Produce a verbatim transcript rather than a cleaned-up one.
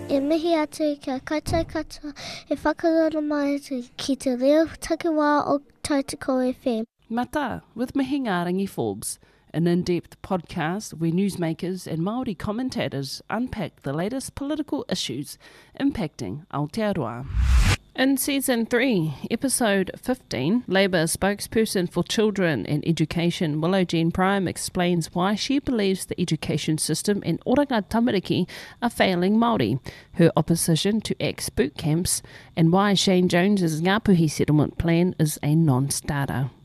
E mihi atu kia koutou katoa e whakarona mai atu ki te reo takiwā o Tautoko F M. Mata, with Mihingarangi Forbes, an in-depth podcast where newsmakers and Māori commentators unpack the latest political issues impacting Aotearoa. In Season three, Episode fifteen, Labour spokesperson for Children and Education Willow Jean Prime explains why she believes the education system in Oranga Tamariki are failing Māori, her opposition to X boot camps, and why Shane Jones's Ngāpuhi settlement plan is a non-starter.